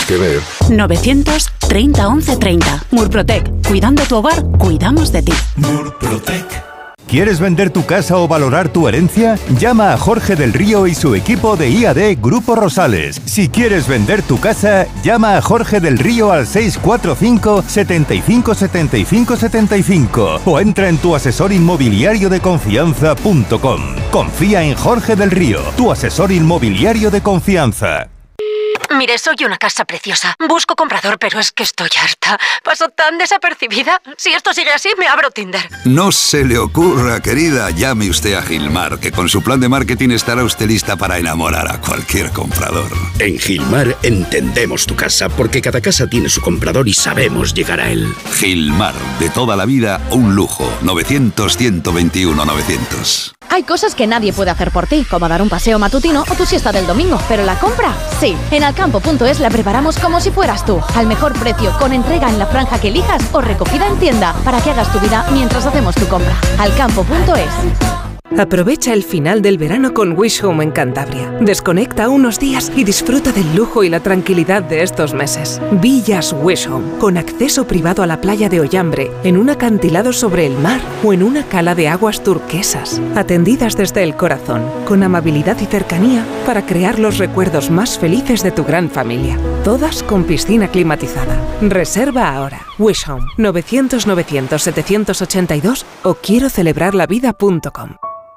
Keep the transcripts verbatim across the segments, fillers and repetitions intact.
que ver. novecientos treinta once treinta. Murprotec. Cuidando tu hogar, cuidamos de ti. Murprotec. ¿Quieres vender tu casa o valorar tu herencia? Llama a Jorge del Río y su equipo de I A D Grupo Rosales. Si quieres vender tu casa, llama a Jorge del Río al seis cuatro cinco, setenta y cinco, setenta y cinco, setenta y cinco o entra en tu asesor inmobiliario de confianza punto com. Confía en Jorge del Río, tu asesor inmobiliario de confianza. Mire, soy una casa preciosa. Busco comprador, pero es que estoy harta. Paso tan desapercibida. Si esto sigue así, me abro Tinder. No se le ocurra, querida. Llame usted a Gilmar, que con su plan de marketing estará usted lista para enamorar a cualquier comprador. En Gilmar entendemos tu casa, porque cada casa tiene su comprador y sabemos llegar a él. Gilmar, de toda la vida, un lujo. novecientos, ciento veintiuno, novecientos. Hay cosas que nadie puede hacer por ti, como dar un paseo matutino o tu siesta del domingo, pero la compra, sí. En alcampo punto es la preparamos como si fueras tú, al mejor precio, con entrega en la franja que elijas o recogida en tienda, para que hagas tu vida mientras hacemos tu compra. alcampo punto es. Aprovecha el final del verano con Wish Home en Cantabria. Desconecta unos días y disfruta del lujo y la tranquilidad de estos meses. Villas Wish Home, con acceso privado a la playa de Ollambre, en un acantilado sobre el mar o en una cala de aguas turquesas. Atendidas desde el corazón, con amabilidad y cercanía para crear los recuerdos más felices de tu gran familia. Todas con piscina climatizada. Reserva ahora. Wish Home, novecientos, novecientos, setecientos ochenta y dos o quiero celebrar la vida punto com.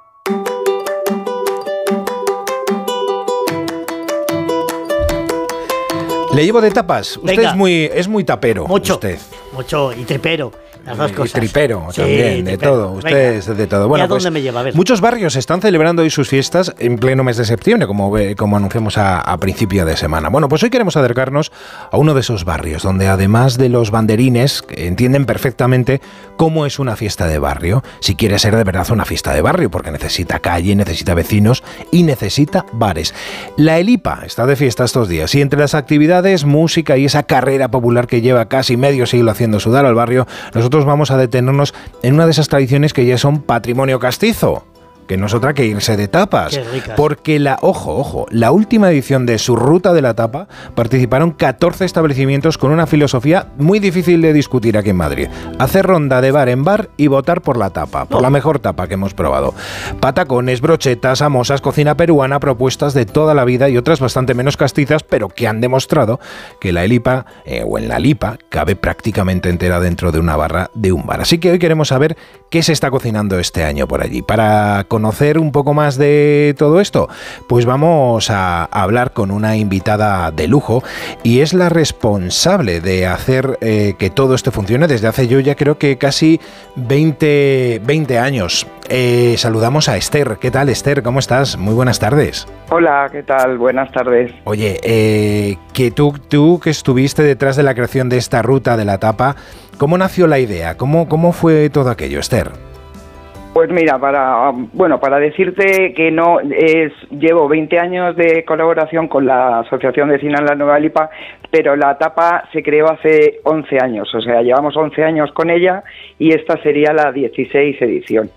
Le llevo de tapas. Usted Venga. es muy, es muy tapero. Mucho. Usted. Mucho. Y tripero. Las dos Y cosas. tripero Sí, también, de tripero. todo. Usted Venga. es de todo. ¿Y Bueno, a dónde pues, me lleva? A ver. muchos barrios están celebrando hoy sus fiestas en pleno mes de septiembre, como, ve- como anunciamos a, a principio de semana. Bueno, pues hoy queremos acercarnos a uno de esos barrios, donde además de los banderines, entienden perfectamente cómo es una fiesta de barrio, si quiere ser de verdad una fiesta de barrio, porque necesita calle, necesita vecinos y necesita bares. La Elipa está de fiesta estos días y entre las actividades, música y esa carrera popular que lleva casi medio siglo haciendo sudar al barrio, nosotros vamos a detenernos en una de esas tradiciones que ya son patrimonio castizo, que no es otra que irse de tapas. Qué ricas. Porque la, ojo, ojo, la última edición de su Ruta de la Tapa participaron catorce establecimientos con una filosofía muy difícil de discutir aquí en Madrid. Hacer ronda de bar en bar y votar por la tapa, por la mejor tapa que hemos probado. Patacones, brochetas, samosas, cocina peruana, propuestas de toda la vida y otras bastante menos castizas, pero que han demostrado que la Elipa, eh, o en la Lipa, cabe prácticamente entera dentro de una barra de un bar. Así que hoy queremos saber qué se está cocinando este año por allí. Para conocer un poco más de todo esto, pues vamos a hablar con una invitada de lujo y es la responsable de hacer eh, que todo esto funcione desde hace yo ya creo que casi veinte, veinte años. Eh, saludamos a Esther. ¿Qué tal, Esther? ¿Cómo estás? Muy buenas tardes. Hola, ¿qué tal? Buenas tardes. Oye, eh, que tú, tú que estuviste detrás de la creación de esta Ruta de la Tapa, ¿cómo nació la idea? ¿Cómo, cómo fue todo aquello, Esther? Pues mira, para bueno, para decirte que no es llevo veinte años de colaboración con la Asociación Vecinal La Nueva Lipa, pero la tapa se creó hace once años, o sea, llevamos once años con ella y esta sería la dieciséis edición.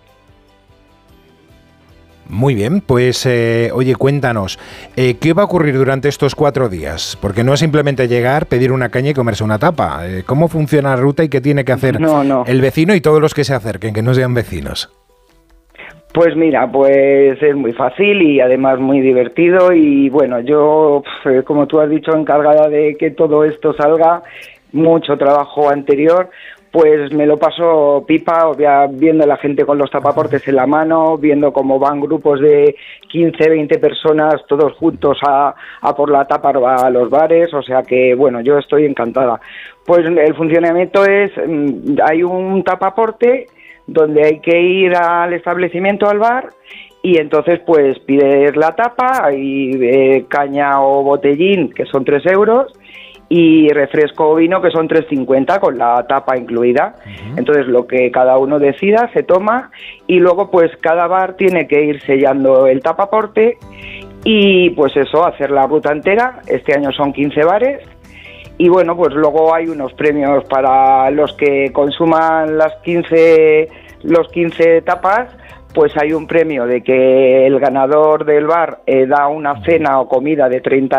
Muy bien, pues eh, oye, cuéntanos, eh, ¿qué va a ocurrir durante estos cuatro días? Porque no es simplemente llegar, pedir una caña y comerse una tapa. Eh, ¿Cómo funciona la ruta y qué tiene que hacer no, no. el vecino y todos los que se acerquen, que no sean vecinos? Pues mira, pues es muy fácil y además muy divertido y bueno, yo, como tú has dicho, encargada de que todo esto salga, mucho trabajo anterior, pues me lo paso pipa, viendo a la gente con los tapaportes en la mano, viendo cómo van grupos de quince, veinte personas todos juntos a, a por la tapa a los bares, o sea que bueno, yo estoy encantada. Pues el funcionamiento es, hay un tapaporte donde hay que ir al establecimiento, al bar, y entonces pues pides la tapa, hay eh, caña o botellín, que son tres euros, y refresco o vino, que son tres cincuenta, con la tapa incluida. Uh-huh. Entonces lo que cada uno decida se toma, y luego pues cada bar tiene que ir sellando el tapaporte, y pues eso, hacer la ruta entera. Este año son quince bares, y bueno, pues luego hay unos premios para los que consuman las quince, los quince tapas, pues hay un premio de que el ganador del bar eh, da una cena o comida de treinta